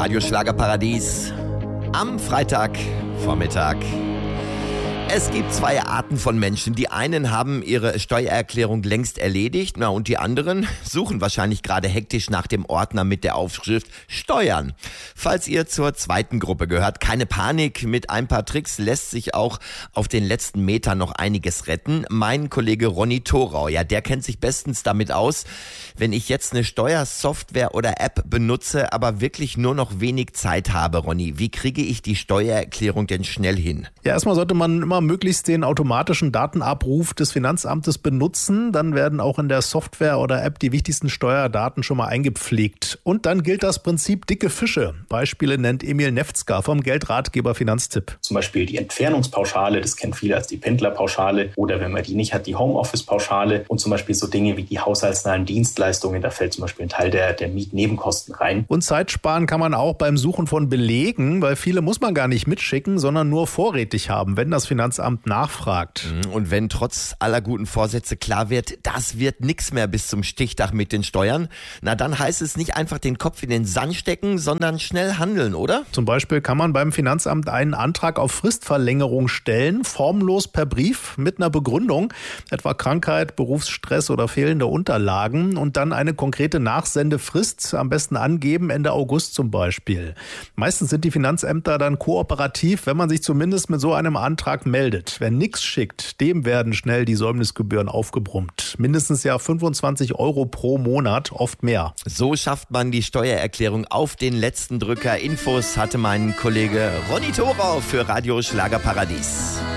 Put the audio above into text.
Radio Schlagerparadies am Freitagvormittag. Es gibt zwei Arten von Menschen. Die einen haben ihre Steuererklärung längst erledigt, und die anderen suchen wahrscheinlich gerade hektisch nach dem Ordner mit der Aufschrift Steuern. Falls ihr zur zweiten Gruppe gehört, keine Panik, mit ein paar Tricks lässt sich auch auf den letzten Metern noch einiges retten. Mein Kollege Ronny Thorau, der kennt sich bestens damit aus, wenn ich jetzt eine Steuersoftware oder App benutze, aber wirklich nur noch wenig Zeit habe. Ronny, wie kriege ich die Steuererklärung denn schnell hin? Ja, erstmal sollte man immer möglichst den automatischen Datenabruf des Finanzamtes benutzen. Dann werden auch in der Software oder App die wichtigsten Steuerdaten schon mal eingepflegt. Und dann gilt das Prinzip dicke Fische. Beispiele nennt Emil Nefzger vom Geldratgeber Finanztipp. Zum Beispiel die Entfernungspauschale, das kennen viele als die Pendlerpauschale. Oder wenn man die nicht hat, die Homeoffice-Pauschale. Und zum Beispiel so Dinge wie die haushaltsnahen Dienstleistungen. Da fällt zum Beispiel ein Teil der Mietnebenkosten rein. Und Zeit sparen kann man auch beim Suchen von Belegen, weil viele muss man gar nicht mitschicken, sondern nur vorrätig haben, wenn das Finanzamt nachfragt. Und wenn trotz aller guten Vorsätze klar wird, das wird nichts mehr bis zum Stichtag mit den Steuern, dann heißt es nicht einfach den Kopf in den Sand stecken, sondern schnell handeln, oder? Zum Beispiel kann man beim Finanzamt einen Antrag auf Fristverlängerung stellen, formlos per Brief mit einer Begründung, etwa Krankheit, Berufsstress oder fehlende Unterlagen, und dann eine konkrete Nachsendefrist, am besten angeben, Ende August zum Beispiel. Meistens sind die Finanzämter dann kooperativ, wenn man sich zumindest mit so einem Antrag meldet. Wer nichts schickt, dem werden schnell die Säumnisgebühren aufgebrummt. Mindestens 25 € pro Monat, oft mehr. So schafft man die Steuererklärung auf den letzten Drücker. Infos hatte mein Kollege Ronny Thorau für Radio Schlagerparadies.